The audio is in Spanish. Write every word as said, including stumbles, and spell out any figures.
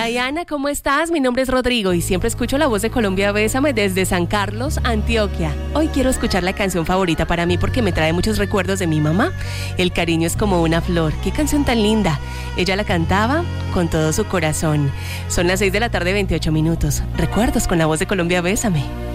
Diana, ¿cómo estás? Mi nombre es Rodrigo y siempre escucho la voz de Colombia Bésame desde San Carlos, Antioquia. Hoy quiero escuchar la canción favorita para mí porque me trae muchos recuerdos de mi mamá. El cariño es como una flor. ¡Qué canción tan linda! Ella la cantaba con todo su corazón. Son las seis de la tarde, veintiocho minutos. Recuerdos con la voz de Colombia Bésame.